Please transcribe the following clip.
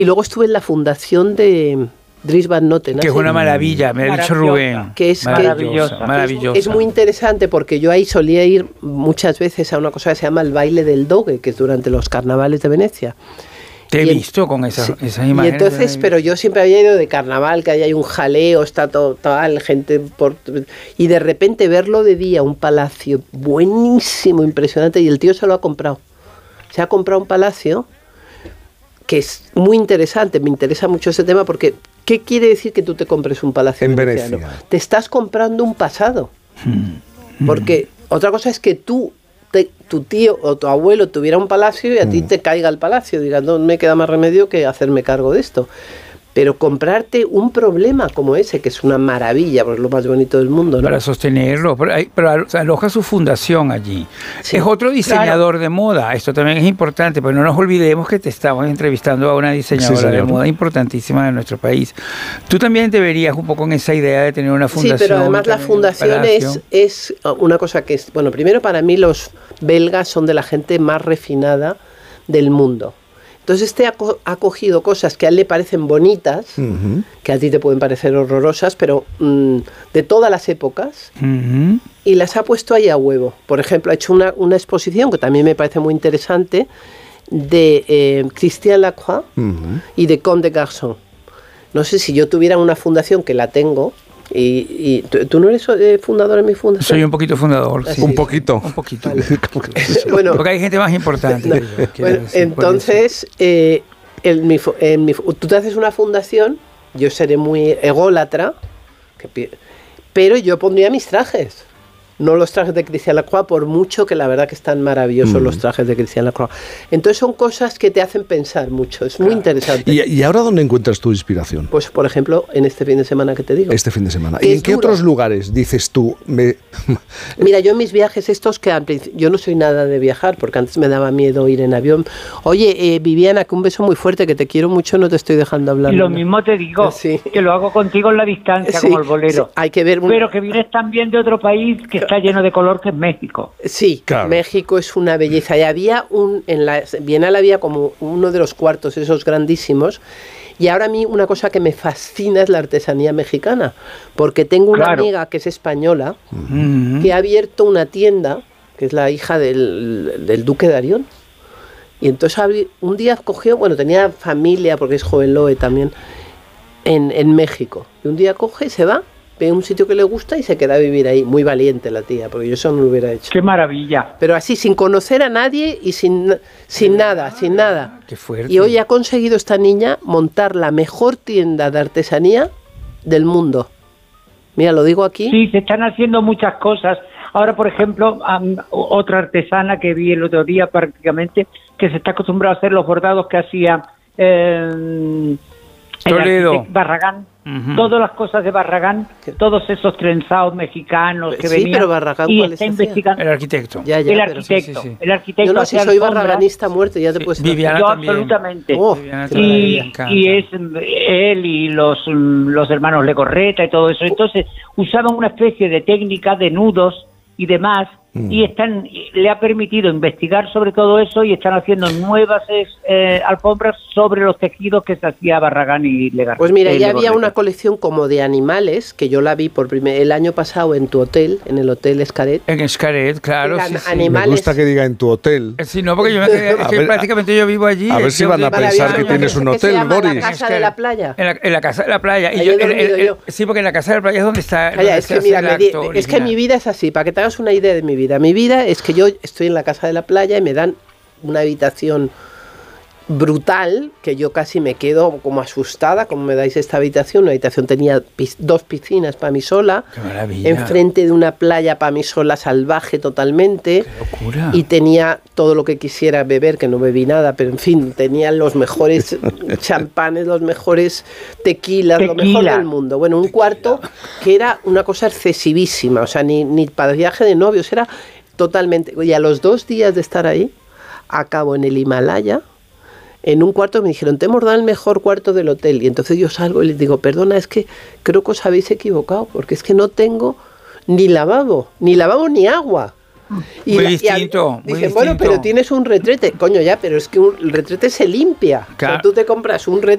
Y luego estuve en la fundación de Dries Van Noten. Que es una maravilla, me ha dicho Rubén. Que es maravillosa. Es muy interesante porque yo ahí solía ir muchas veces a una cosa que se llama el baile del Doge, que es durante los carnavales de Venecia. Te he visto con esas imágenes. Y entonces, pero yo siempre había ido de carnaval, que ahí hay un jaleo, está total gente y de repente verlo de día, un palacio buenísimo, impresionante, y el tío se lo ha comprado. Se ha comprado un palacio que es muy interesante, me interesa mucho ese tema porque ¿qué quiere decir que tú te compres un palacio en veneciano? Venecia? Te estás comprando un pasado. Porque otra cosa es que tu tío o tu abuelo tuviera un palacio y a ti te caiga el palacio, digas, no me queda más remedio que hacerme cargo de esto. Pero comprarte un problema como ese, que es una maravilla, pues es lo más bonito del mundo, ¿no? Para sostenerlo, pero aloja su fundación allí. Sí, es otro diseñador de moda, esto también es importante, porque no nos olvidemos que te estamos entrevistando a una diseñadora de moda importantísima de nuestro país. Tú también te verías un poco en esa idea de tener una fundación. Sí, pero además la fundación es una cosa que es, bueno, primero para mí los belgas son de la gente más refinada del mundo. Entonces ha cogido cosas que a él le parecen bonitas, que a ti te pueden parecer horrorosas, pero de todas las épocas, y las ha puesto ahí a huevo. Por ejemplo, ha hecho una exposición que también me parece muy interesante de Christian Lacroix y de Comme des Garçons. No sé si yo tuviera una fundación, que la tengo, y ¿tú no eres fundador en mi fundación? Soy un poquito fundador, sí. Un poquito. Un poquito. Vale. Bueno, porque hay gente más importante. Bueno, entonces, tú te haces una fundación, yo seré muy ególatra, pero yo pondría mis trajes. No los trajes de Christian Lacroix, por mucho que la verdad que están maravillosos los trajes de Christian Lacroix. Entonces son cosas que te hacen pensar mucho, es muy interesante. ¿Y ahora dónde encuentras tu inspiración? Pues por ejemplo, en este fin de semana que te digo. Este fin de semana. ¿Y en qué otros lugares dices tú? Mira, yo en mis viajes estos, yo no soy nada de viajar, porque antes me daba miedo ir en avión. Oye, Viviana, que un beso muy fuerte, que te quiero mucho, no te estoy dejando hablar. Y lo mismo te digo, que lo hago contigo en la distancia, como el bolero. Sí, hay que ver pero que vienes también de otro país que está lleno de color, que es México. Sí, claro. México es una belleza. Y había en la Bienal había como uno de los cuartos, esos grandísimos. Y ahora a mí una cosa que me fascina es la artesanía mexicana. Porque tengo una amiga que es española, que ha abierto una tienda, que es la hija del duque de Arión. Y entonces un día cogió, bueno, tenía familia, porque es Joveloe también, en México. Y un día coge y se va, ve un sitio que le gusta y se queda a vivir ahí. Muy valiente la tía, porque yo eso no lo hubiera hecho. ¡Qué maravilla! Pero así, sin conocer a nadie y sin nada. ¡Qué fuerte! Y hoy ha conseguido esta niña montar la mejor tienda de artesanía del mundo. Mira, lo digo aquí. Sí, se están haciendo muchas cosas. Ahora, por ejemplo, otra artesana que vi el otro día prácticamente, que se está acostumbrada a hacer los bordados que hacía Toledo. Barragán. Todas las cosas de Barragán, todos esos trenzados mexicanos que venían. Pero Barragán, y ¿cuál está investigando. El arquitecto. El arquitecto. Sí. El arquitecto. Yo no sé si soy barraganista muerto, ya te puedes Viviana yo también. absolutamente. Y es él y los hermanos Legorreta y todo eso. Entonces usaban una especie de técnica de nudos y demás, y le ha permitido investigar sobre todo eso, y están haciendo nuevas alfombras sobre los tejidos que se hacía Barragán y Legarreta. Pues mira, ya había una colección como de animales, que yo la vi el año pasado en tu hotel, en el Hotel Xcaret. En Xcaret, claro. Animales. Me gusta que diga en tu hotel. Sí, no, porque yo me quedé, prácticamente yo vivo allí. A ver si van a pensar que tienes un hotel, Boris. En la Casa de la Playa. En la Casa de la Playa. Sí, porque en la Casa de la Playa es donde está. Es que mi vida es así, para que te hagas una idea de mi vida. Mi vida es que yo estoy en la Casa de la Playa y me dan una habitación brutal, que yo casi me quedo como asustada, como me dais esta habitación. Una habitación tenía 2 piscinas para mí sola, enfrente de una playa para mí sola salvaje totalmente. ¡Qué locura! Y tenía todo lo que quisiera beber, que no bebí nada, pero en fin, tenía los mejores champanes, los mejores tequilas, lo mejor del mundo. Bueno, un cuarto que era una cosa excesivísima, o sea, ni para viaje de novios, era totalmente. Y a los 2 días de estar ahí, acabo en el Himalaya, en un cuarto. Me dijeron, te hemos dado el mejor cuarto del hotel. Y entonces yo salgo y les digo, perdona, es que creo que os habéis equivocado, porque es que no tengo ni lavabo ni agua. Y muy distinto. Dije, bueno, pero tienes un retrete. Coño, ya, pero es que el retrete se limpia. Claro. O sea, tú te compras un retrete